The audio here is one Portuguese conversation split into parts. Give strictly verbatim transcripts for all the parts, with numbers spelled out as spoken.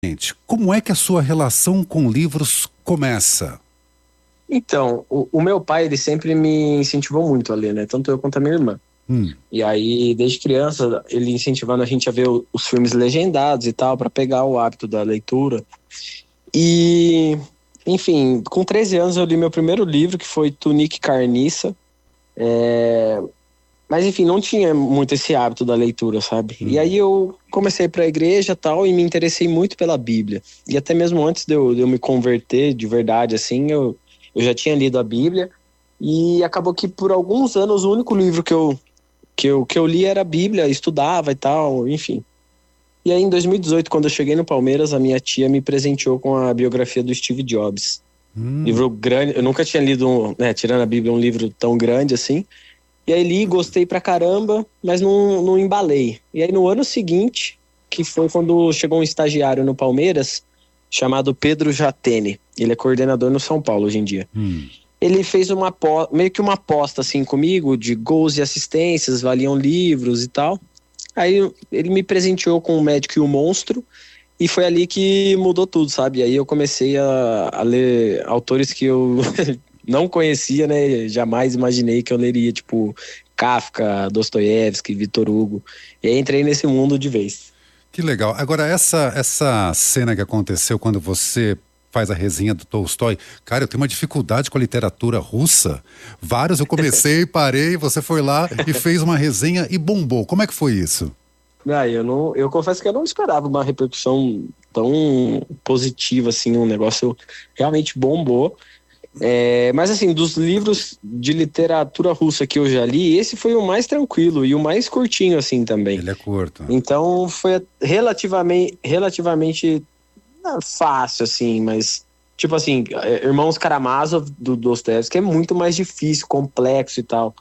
Gente, como é que a sua relação com livros começa? Então, o, o meu pai, ele sempre me incentivou muito a ler, né? Tanto eu quanto a minha irmã. Hum. E aí, desde criança, ele incentivando a gente a ver o- os filmes legendados e tal, para pegar o hábito da leitura. E, enfim, com treze anos eu li meu primeiro livro, que foi Tunique Carniça. É, Mas, enfim, não tinha muito esse hábito da leitura, sabe? Hum. E aí eu comecei para a igreja e tal, e me interessei muito pela Bíblia. E até mesmo antes de eu, de eu me converter de verdade, assim, eu, eu já tinha lido a Bíblia. E acabou que por alguns anos o único livro que eu, que eu, que eu li era a Bíblia, estudava e tal, enfim. E aí em dois mil e dezoito, quando eu cheguei no Palmeiras, a minha tia me presenteou com a biografia do Steve Jobs. Hum. Livro grande, eu nunca tinha lido, um, né, tirando a Bíblia, um livro tão grande assim. E aí li, gostei pra caramba, mas não, não embalei. E aí no ano seguinte, que foi quando chegou um estagiário no Palmeiras, chamado Pedro Jatene. Ele é coordenador no São Paulo hoje em dia. Hum. Ele fez uma apo- meio que uma aposta assim comigo, de gols e assistências, valiam livros e tal. Aí ele me presenteou com O Médico e o Monstro, e foi ali que mudou tudo, sabe? Aí eu comecei a, a ler autores que eu não conhecia, né? Jamais imaginei que eu leria, tipo, Kafka, Dostoiévski, Vitor Hugo. E aí entrei nesse mundo de vez. Que legal. Agora, essa, essa cena que aconteceu quando você faz a resenha do Tolstói, cara, eu tenho uma dificuldade com a literatura russa. Vários eu comecei, parei, você foi lá e fez uma resenha e bombou. Como é que foi isso? Ah, eu, não, eu confesso que eu não esperava uma repercussão tão positiva, assim, um negócio realmente bombou. É, mas assim, dos livros de literatura russa que eu já li, esse foi o mais tranquilo e o mais curtinho, assim, também. Ele é curto. Então foi relativamente, relativamente não, fácil, assim, mas tipo assim, é, Irmãos Karamazov do Dostoiévski é muito mais difícil, complexo e tal.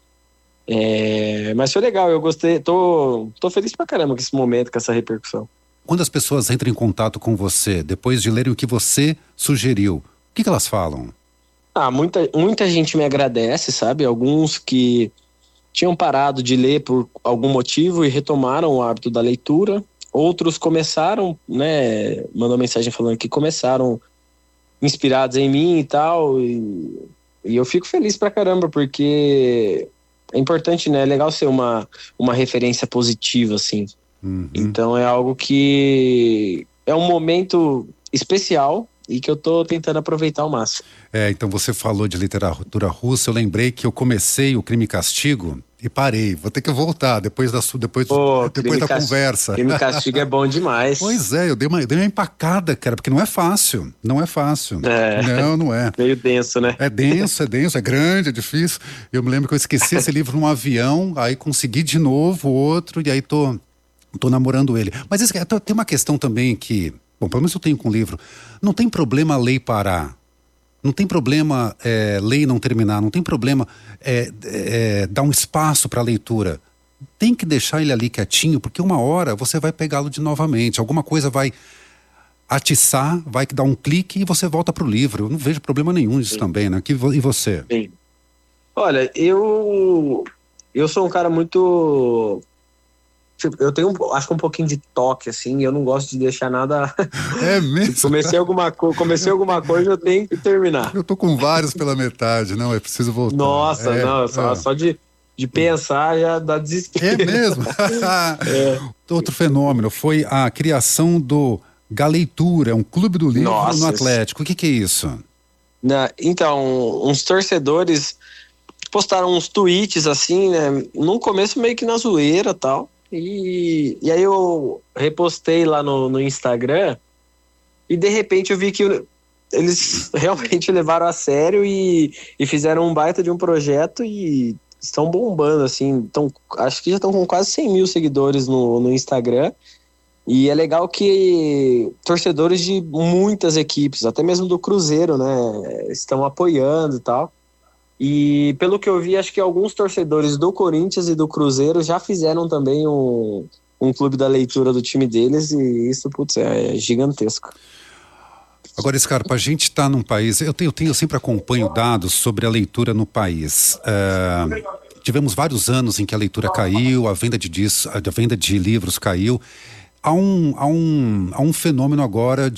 É, mas foi legal, eu gostei, tô, tô feliz pra caramba com esse momento, com essa repercussão. Quando as pessoas entram em contato com você, depois de lerem o que você sugeriu, o que que elas falam? Ah, muita, muita gente me agradece, sabe? Alguns que tinham parado de ler por algum motivo e retomaram o hábito da leitura. Outros começaram, né? Mandou mensagem falando que começaram inspirados em mim e tal. E, e eu fico feliz pra caramba, porque é importante, né? É legal ser uma, uma referência positiva, assim. Uhum. Então é algo que é um momento especial e que eu tô tentando aproveitar ao máximo. É, então você falou de literatura russa, eu lembrei que eu comecei o Crime e Castigo e parei. Vou ter que voltar depois da, su- depois, Pô, depois da Crime e conversa. Crime e Castigo é bom demais. Pois é, eu dei uma, eu dei uma empacada, cara, porque não é fácil. Não é fácil. É. Não, não é. Meio denso, né? É denso, é denso, é grande, é difícil. Eu me lembro que eu esqueci esse livro num avião, aí consegui de novo outro, e aí tô, tô namorando ele. Mas esse- tem uma questão também que, bom, pelo menos eu tenho com o livro, não tem problema a lei parar. Não tem problema é, lei não terminar, não tem problema é, é, dar um espaço para a leitura. Tem que deixar ele ali quietinho, porque uma hora você vai pegá-lo de novamente. Alguma coisa vai atiçar, vai dar um clique e você volta para o livro. Eu não vejo problema nenhum nisso Sim. também, né? Que, vo- e você? Sim. Olha, eu eu sou um cara muito tipo, eu tenho um- acho que um pouquinho de toque assim, eu não gosto de deixar nada. É Tipo, mesmo? comecei alguma coisa, comecei alguma coisa, eu tenho que terminar. Eu tô com vários pela metade, não, é preciso voltar. Nossa, É, não, só, é. só de, de pensar já dá É desespero. mesmo? Outro fenômeno foi a criação do Galeitura, um clube do livro Nossa, no Atlético. O que que é isso? Na- então, uns torcedores postaram uns tweets assim, né? No começo meio que na zoeira e tal. E, e aí eu repostei lá no, no Instagram e de repente eu vi que eles realmente levaram a sério e, e fizeram um baita de um projeto e estão bombando, assim. Tão, acho que já estão com quase cem mil seguidores no, no Instagram. E é legal que torcedores de muitas equipes, até mesmo do Cruzeiro, né, estão apoiando e tal. E pelo que eu vi, acho que alguns torcedores do Corinthians e do Cruzeiro já fizeram também um, um clube da leitura do time deles, e isso, putz, é gigantesco. Agora, Scarpa, a gente está num país... Eu tenho, eu tenho, eu sempre acompanho dados sobre a leitura no país. É, tivemos vários anos em que a leitura caiu, a venda de, dis, a venda de livros caiu. há um, há um, há um fenômeno agora